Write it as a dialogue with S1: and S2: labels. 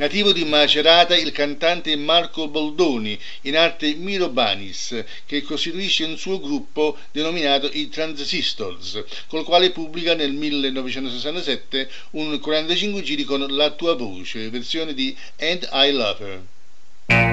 S1: Nativo di Macerata, il cantante Marco Boldoni, in arte Miro Banis, che costituisce un suo gruppo denominato i Transistors, col quale pubblica nel 1967 un 45 giri con La tua voce, versione di And I Love Her.